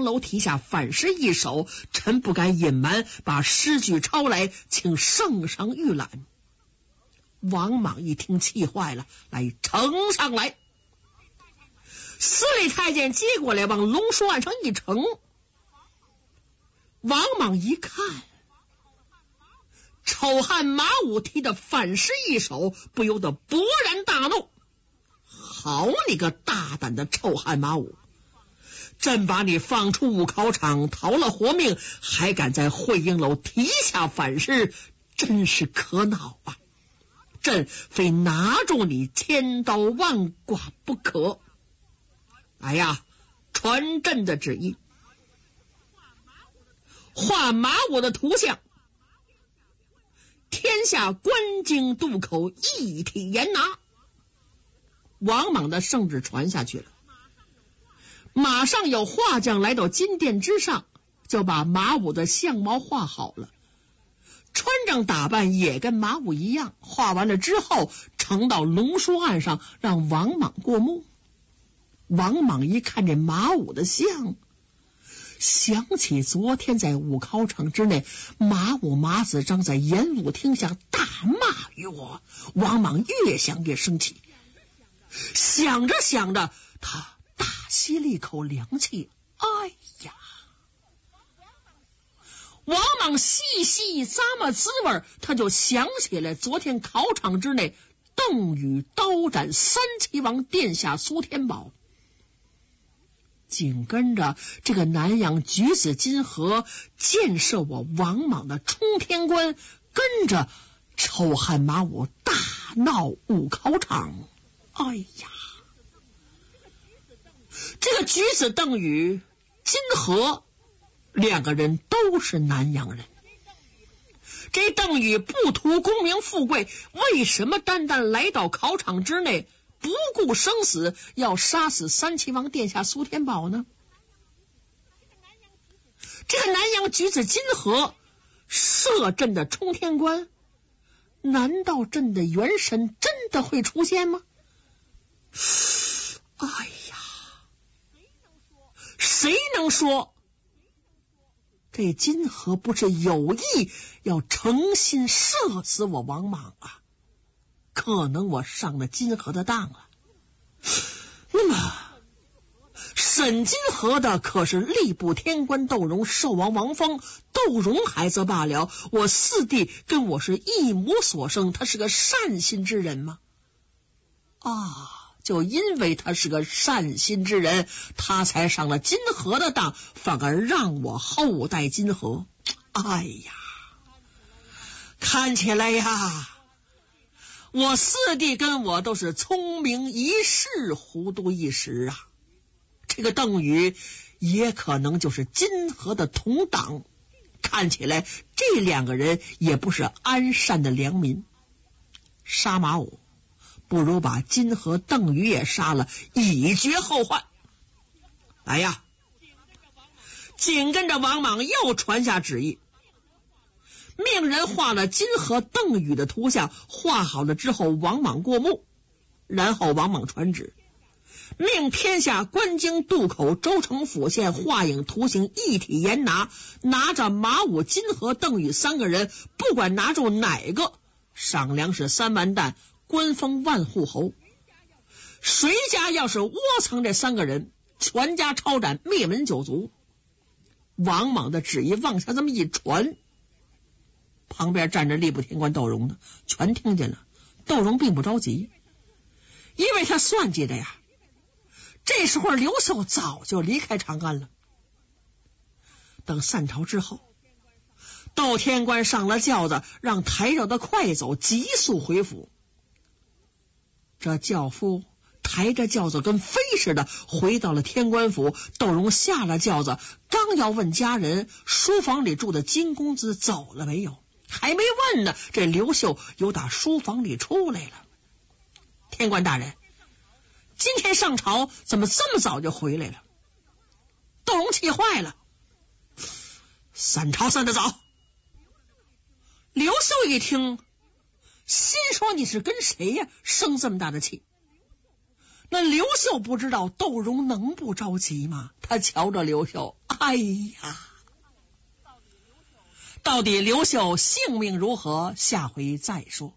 楼梯下反诗一首，臣不敢隐瞒，把诗句抄来，请圣上预览。王莽一听气坏了，来呈上来。司礼太监接过来，往龙书案上一呈。王莽一看，丑汉马武提的反诗一首，不由得勃然大怒。好你个大胆的臭汉马武，朕把你放出武考场，逃了活命，还敢在会英楼题下反诗，真是可恼啊！朕非拿住你千刀万剐不可。哎呀，传朕的旨意，画马武的图像，天下关京渡口一体严拿。王莽的圣旨传下去了，马上有画匠来到金殿之上，就把马武的相貌画好了，穿着打扮也跟马武一样，画完了之后呈到龙书案上，让王莽过目。王莽一看这马武的像，想起昨天在武考场之内，马武马子章在演武厅下大骂于我，王莽越想越生气。想着想着，他大吸了一口凉气，哎呀！王莽细细咂摸滋味，他就想起来昨天考场之内邓禹刀斩三齐王殿下苏天宝，紧跟着这个南阳举子金河建设我王莽的冲天关，跟着臭汉马武大闹武考场。哎呀，这个举子邓禹、金河两个人都是南阳人。这邓禹不图功名富贵，为什么单单来到考场之内，不顾生死要杀死三齐王殿下苏天宝呢？这个南阳举子金河摄朕的冲天关，难道朕的元神真的会出现吗？哎呀，谁能说这金河不是有意要诚心射死我王莽啊？可能我上了金河的当了。那么审金河的可是吏部天官窦融寿王王峰，窦融还则罢了，我四弟跟我是一母所生，他是个善心之人吗？就因为他是个善心之人，他才上了金河的当，反而让我后代金河。哎呀，看起来呀，我四弟跟我都是聪明一世，糊涂一时啊。这个邓禹也可能就是金河的同党，看起来这两个人也不是安善的良民。杀马武不如把金河邓禹也杀了，以绝后患。哎呀，紧跟着王莽又传下旨意，命人画了金河邓禹的图像，画好了之后王莽过目，然后王莽传旨，命天下关京渡口州城府县画影图形一体严拿，拿着马武、金河、邓禹三个人，不管拿住哪个，赏粮是3万担，官封万户侯。谁家要是窝藏这3个人，全家抄斩，灭门九族。王莽的旨意往下这么一传，旁边站着吏部天官窦融的全听见了。窦融并不着急，因为他算计着呀，这时候刘秀早就离开长安了。等散朝之后，窦天官上了轿子，让抬着的快走，急速回府。这轿夫抬着轿子跟飞似的回到了天官府，窦融下了轿子，刚要问家人书房里住的金公子走了没有，还没问呢，这刘秀又打书房里出来了。天官大人，今天上朝怎么这么早就回来了？窦融气坏了，散朝散得早。刘秀一听，心说你是跟谁呀，生这么大的气？那刘秀不知道窦融能不着急吗？他瞧着刘秀， 哎呀，到底刘秀性命如何？下回再说。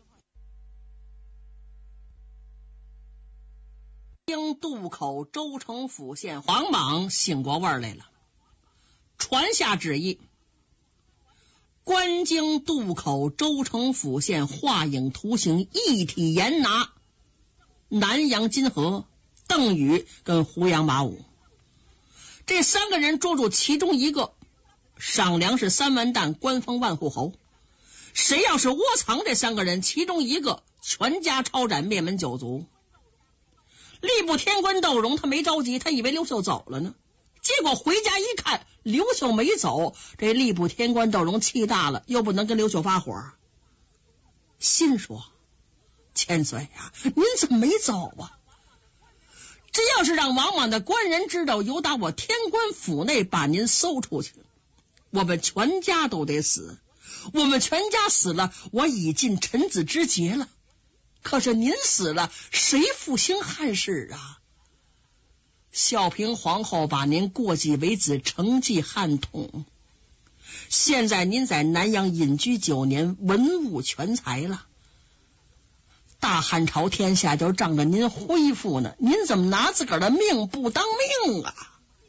经渡口州城府县黄莽醒过味儿来了，传下旨意，关京渡口州城府县画影图形一体严拿南阳金河、邓禹跟胡杨马武这3个人，捉住其中一个，赏粮是3万担，官封万户侯。谁要是窝藏这3个人其中一个，全家抄斩，灭门9族。吏部天官窦融他没着急，他以为刘秀走了呢，结果回家一看刘秀没走，这吏部天官窦融气大了，又不能跟刘秀发火，心说千岁啊，您怎么没走啊？这要是让王莽的官人知道有打我天官府内把您搜出去，我们全家都得死，我们全家死了，我已尽臣子之节了，可是您死了，谁复兴汉室啊？孝平皇后把您过继为子，承继汉统，现在您在南阳隐居9年，文武全才了，大汉朝天下就仗着您恢复呢，您怎么拿自个儿的命不当命啊？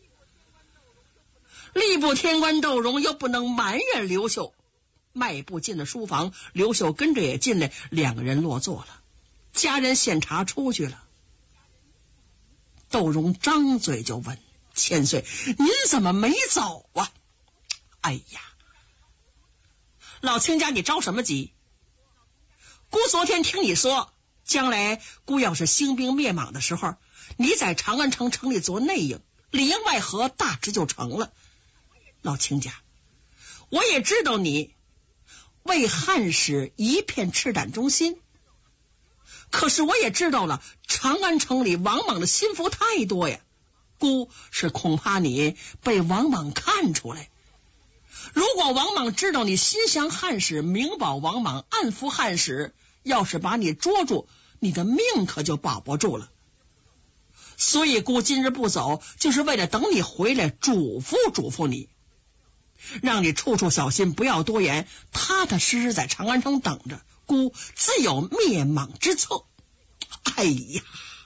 吏部天官窦融又不能埋怨刘秀，迈步进了书房，刘秀跟着也进来，2个人落座了，家人献茶出去了。窦融张嘴就问：千岁，您怎么没走啊？哎呀，老亲家你着什么急？姑昨天听你说，将来姑要是兴兵灭莽的时候，你在长安城城里做内应，里应外合，大致就成了。老亲家，我也知道你为汉室一片赤胆忠心，可是我也知道了，长安城里王莽的心腹太多呀，姑是恐怕你被王莽看出来。如果王莽知道你心向汉室，明保王莽，暗服汉室，要是把你捉住，你的命可就保不住了。所以姑今日不走，就是为了等你回来，嘱咐你，让你处处小心，不要多言，踏踏实实在长安城等着，姑自有灭莽之策。哎呀，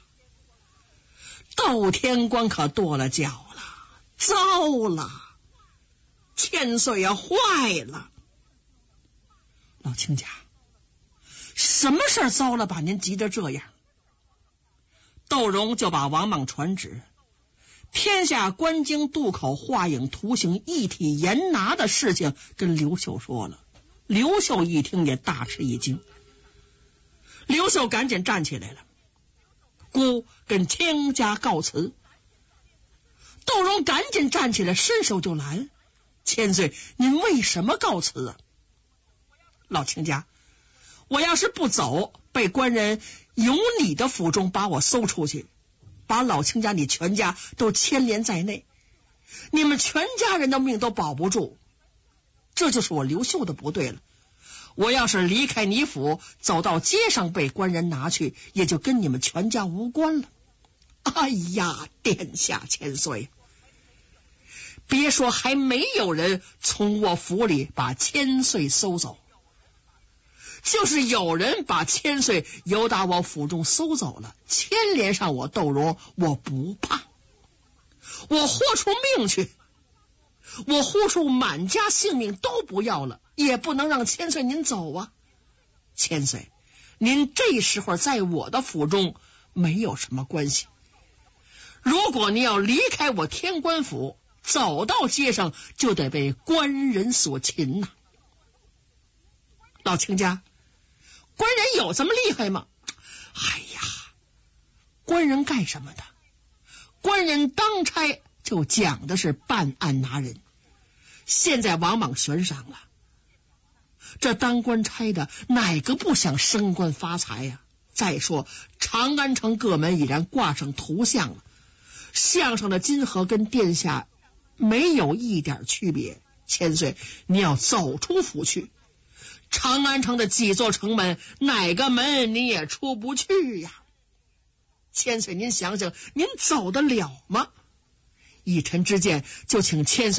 窦天官可跺了脚了，糟了，千岁呀，坏了！老亲家，什么事糟了，把您急得这样？窦融就把王莽传旨，天下关京渡口画影图形一体严拿的事情跟刘秀说了。刘秀一听也大吃一惊，刘秀赶紧站起来了，姑跟亲家告辞。窦融赶紧站起来，伸手就拦：千岁，您为什么告辞啊？老亲家，我要是不走，被官人由你的府中把我搜出去，把老亲家你全家都牵连在内，你们全家人的命都保不住，这就是我刘秀的不对了。我要是离开你府，走到街上被官人拿去，也就跟你们全家无关了。哎呀，殿下千岁，别说还没有人从我府里把千岁搜走，就是有人把千岁由打我府中搜走了，牵连上我窦融，我不怕，我豁出命去，我豁出满家性命都不要了，也不能让千岁您走啊！千岁，您这时候在我的府中没有什么关系，如果您要离开我天官府，走到街上就得被官人所擒呐！老亲家，官人有这么厉害吗？哎呀，官人干什么的？官人当差就讲的是办案拿人，现在王莽悬赏了，这当官差的哪个不想升官发财呀？再说长安城各门已然挂上图像了，像上的金河跟殿下没有一点区别。千岁，你要走出府去，长安城的几座城门，哪个门你也出不去呀！千岁，您想想，您走得了吗？一臣之见，就请千岁